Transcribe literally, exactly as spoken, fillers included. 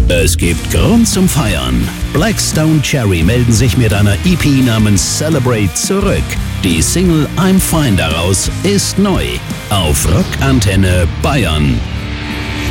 Es gibt Grund zum Feiern. Black Stone Cherry melden sich mit einer E P namens Celebrate zurück. Die Single I'm Fine daraus ist neu. Auf Rockantenne Bayern.